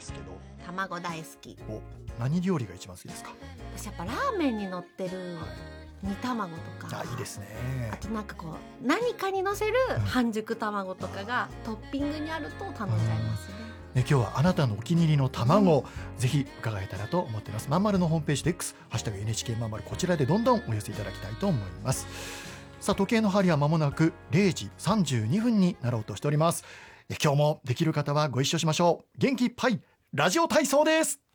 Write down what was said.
ですけど。 卵大好き。 何料理が一番好きですか？ 私やっぱラーメンに乗ってる煮卵とか、 いいですね。 あとなんかこう何かに乗せる半熟卵とかがトッピングにあると頼んじゃいますね。 今日はあなたのお気に入りの卵、ぜひ伺えたらと思っています。まんまるのホームページで X、ハッシュタグ NHK まんまる、こちらでどんどんお寄せいただきたいと思います。さあ、時計の針は間もなく0時32分になろうとしております。今日もできる方はご一緒しましょう。元気いっぱいラジオ体操です。